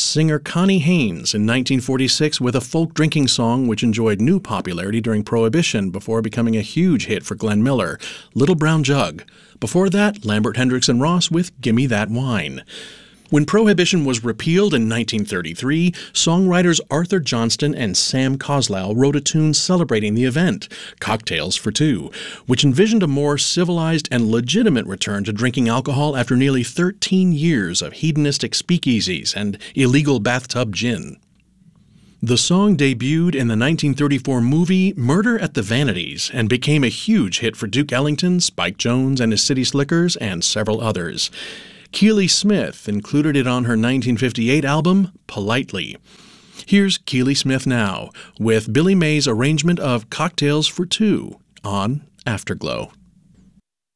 singer Connie Haynes in 1946 with a folk drinking song which enjoyed new popularity during Prohibition before becoming a huge hit for Glenn Miller, Little Brown Jug. Before that, Lambert Hendricks and Ross with Gimme That Wine. When Prohibition was repealed in 1933, songwriters Arthur Johnston and Sam Coslow wrote a tune celebrating the event, Cocktails for Two, which envisioned a more civilized and legitimate return to drinking alcohol after nearly 13 years of hedonistic speakeasies and illegal bathtub gin. The song debuted in the 1934 movie Murder at the Vanities and became a huge hit for Duke Ellington, Spike Jones and his City Slickers, and several others. Keely Smith included it on her 1958 album, Politely. Here's Keely Smith now, with Billy May's arrangement of Cocktails for Two on Afterglow.